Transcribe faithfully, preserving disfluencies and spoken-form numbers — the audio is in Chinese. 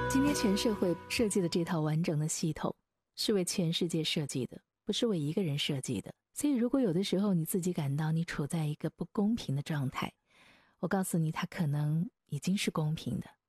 今天全社会设计的这套完整的系统是为全世界设计的，不是为一个人设计的。所以如果有的时候你自己感到你处在一个不公平的状态，我告诉你它可能已经是公平的。